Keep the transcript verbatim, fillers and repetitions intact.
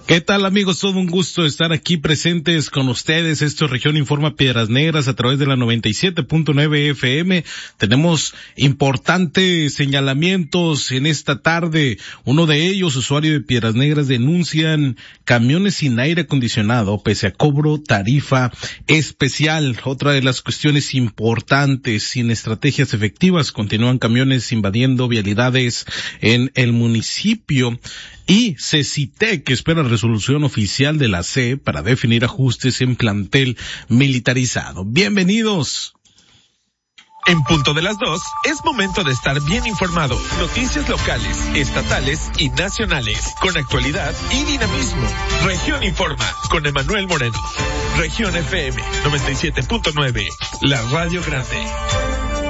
¿Qué tal, amigos? Todo un gusto estar aquí presentes con ustedes. Esto es Región Informa Piedras Negras a través de la noventa y siete punto nueve F M. Tenemos importantes señalamientos en esta tarde. Uno de ellos, usuario de Piedras Negras, denuncian camiones sin aire acondicionado pese a cobro tarifa especial. Otra de las cuestiones importantes, sin estrategias efectivas, continúan camiones invadiendo vialidades en el municipio. Y CECITEC espera resolución oficial de la C E para definir ajustes en plantel militarizado. Bienvenidos. En punto de las dos, es momento de estar bien informado. Noticias locales, estatales y nacionales, con actualidad y dinamismo. Región Informa, con Emanuel Moreno. Región F M, noventa y siete punto nueve, la Radio Grande.